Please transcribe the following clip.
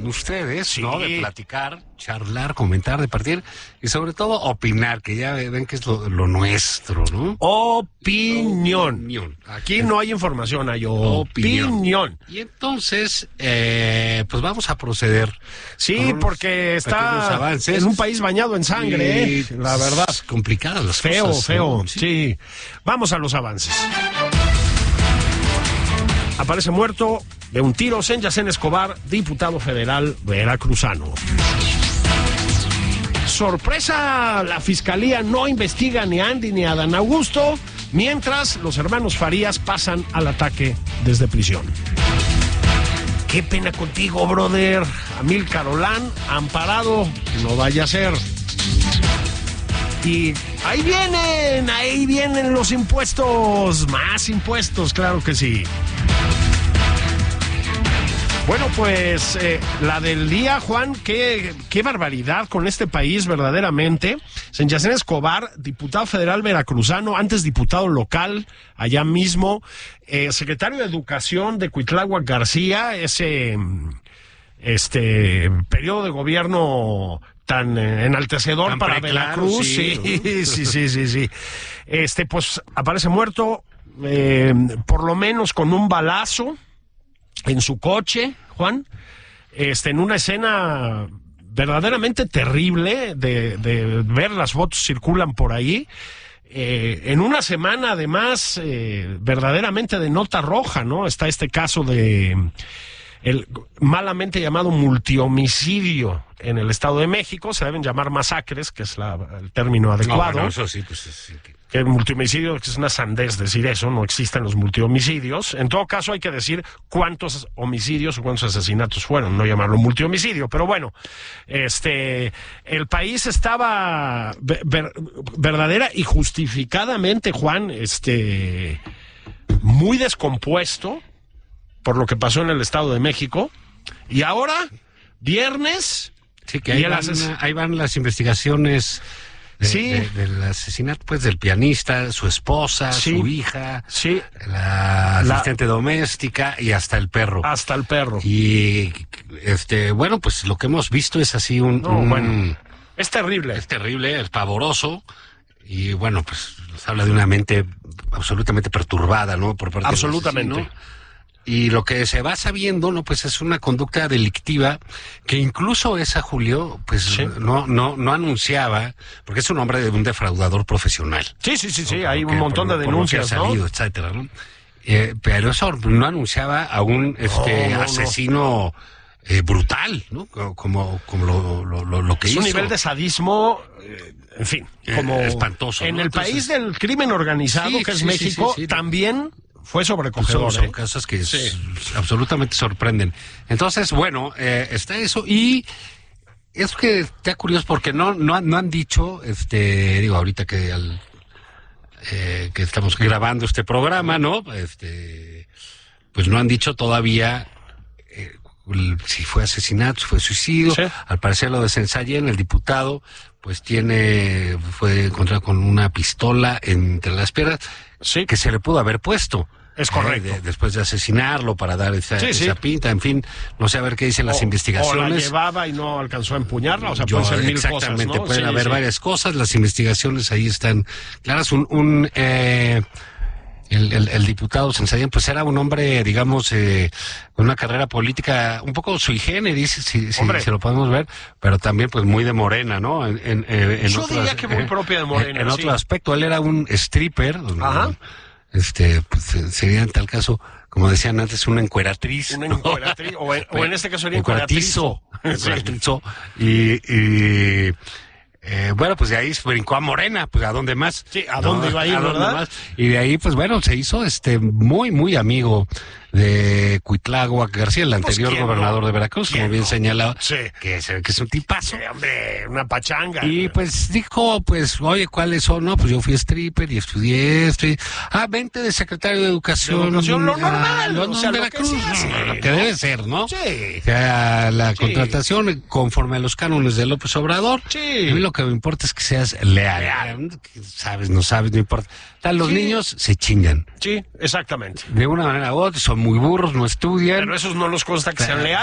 ustedes, Sí. ¿no? De platicar, charlar, comentar, departir y sobre todo opinar, que ya ven que es lo nuestro, ¿no? Opinión. Aquí no hay información, hay opinión. Y entonces, pues vamos a proceder. Sí, con unos porque pequeños está avances. en un país bañado en sangre, Y, la verdad. complicadas las Feo, cosas. feo, ¿no? sí. Vamos a los avances. Aparece muerto de un tiro Senyacén Escobar, diputado federal veracruzano. Sorpresa, la fiscalía no investiga ni a Andy ni a Dan Augusto, mientras los hermanos Farías pasan al ataque desde prisión. Qué pena contigo, brother. Amílcar Olán, amparado, no vaya a ser. Y ahí vienen los impuestos, más impuestos, claro que sí. Bueno, pues la del día, Juan, qué barbaridad con este país verdaderamente. Senyacén Escobar, diputado federal veracruzano, antes diputado local, allá mismo, secretario de Educación de Cuitláhuac García, ese periodo de gobierno tan enaltecedor Tan para preclaro, Veracruz, sí. Pues aparece muerto, por lo menos con un balazo en su coche, Juan, en una escena verdaderamente terrible de ver, las fotos circulan por ahí, en una semana además verdaderamente de nota roja, ¿no? Está este caso de el malamente llamado multihomicidio en el Estado de México, se deben llamar masacres, que es el término adecuado. No, bueno, eso sí, pues es... Que el multihomicidio es una sandez decir eso, no existen los multihomicidios. En todo caso hay que decir cuántos homicidios o cuántos asesinatos fueron, no llamarlo multihomicidio. Pero bueno, el país estaba verdadera y justificadamente, Juan, muy descompuesto por lo que pasó en el Estado de México. Y ahora, viernes... Sí, que ahí van las investigaciones... del asesinato, pues, del pianista, su esposa, su hija, la asistente doméstica y hasta el perro. Hasta el perro. Y, bueno, pues lo que hemos visto es así es terrible. Es terrible, es pavoroso. Y bueno, pues nos habla de una mente absolutamente perturbada, ¿no? Por parte absolutamente. del asesino. Y lo que se va sabiendo, ¿no? Pues es una conducta delictiva que incluso esa, Julio, pues no anunciaba, porque es un hombre de un defraudador profesional. Sí, hay un montón de denuncias, ¿no? Salido, etcétera, ¿no? Pero eso no anunciaba a un asesino brutal, ¿no? Como lo que hizo. Es un nivel de sadismo, en fin, como espantoso. En ¿no? el país del crimen organizado, que es México, también fue sobrecogedor. Son cosas que absolutamente sorprenden. Entonces, bueno, está eso. Y es que está curioso porque no han dicho, ahorita que estamos grabando este programa, ¿no? Pues no han dicho todavía si fue asesinato, si fue suicidio. Sí. Al parecer lo de Sensayén, el diputado, pues fue encontrado con una pistola entre las piernas, que se le pudo haber puesto. Es correcto. Después de asesinarlo para dar esa pinta, en fin, no sé a ver qué dicen las investigaciones. O la llevaba y no alcanzó a empuñarla, o sea, pueden ser mil cosas, ¿no? Exactamente, pueden haber varias cosas, las investigaciones ahí están claras. El diputado Sensayén, pues era un hombre, digamos, con una carrera política un poco sui generis, si lo podemos ver, pero también pues muy de Morena, ¿no? Yo diría que muy propia de Morena. En otro aspecto, él era un stripper. Ajá. Pues sería en tal caso, como decían antes, una encueratriz. Una encueratriz, o en este caso sería encueratizo. Y bueno, pues de ahí se brincó a Morena, pues ¿a dónde más? Sí, ¿a dónde iba a ir, verdad? Y de ahí, pues bueno, se hizo muy, muy amigo de Cuitláhuac García, el anterior gobernador de Veracruz, como bien señalaba, que es un tipazo. Hombre, una pachanga. Y pues dijo, pues, oye, ¿cuáles son? No, pues yo fui stripper y estudié esto. Vente de secretario de Educación. Lo normal. O sea, Veracruz, lo que debe ser, ¿no? Sí. O sea, la contratación conforme a los cánones de López Obrador. Sí. A mí lo que me importa es que seas leal. Sabes, no importa. Los niños se chingan. Sí, exactamente. De una manera u otra, son muy burros, no estudian. Pero esos no nos consta que sean leales.